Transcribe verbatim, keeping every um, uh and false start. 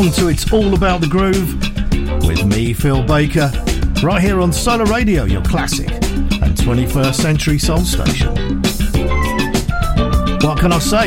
along to It's All About the Groove with me, Phil Baker, right here on Solar Radio, your classic and twenty-first century soul station. What can I say?